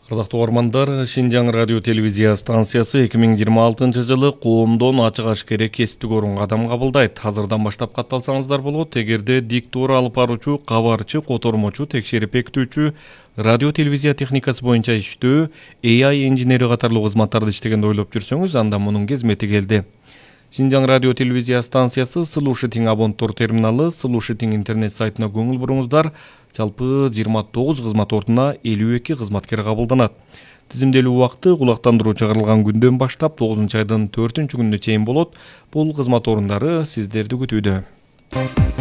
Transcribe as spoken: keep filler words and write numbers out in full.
Ардактуу угармандар, Шинжаң радио телевизия станциясы эки миң жыйырма алтынчы жылы коомдон ачык ашкере кесиптик орун кадам кабылдайт. Азырдан баштап катталсаңыздар болот. Эгерде диктор алып баруучу, кабарчы, котормочу, текшерип бекитүүчү, радио телевизия техникасы боюнча иштөө, A I инженери катарлуу кызматтарды иштегенди ойлоп жүрсөңүз, анда мунун кезмети келди. Шинжаң радио телевизия станциясы Слушатиң абонттор терминалы, Слушатиң интернет сайтына көңүл буруңуздар. Жалпы жыйырма тогуз кызмат ордуна элүү эки кызматкер кабылданат. Тизимделүү убакыты кулактандыруу чыгарылган күндөн баштап тогузунчу айдын төртүнчү күнүнө чейин болот. Бул кызмат орундары сиздерди күтүүдө.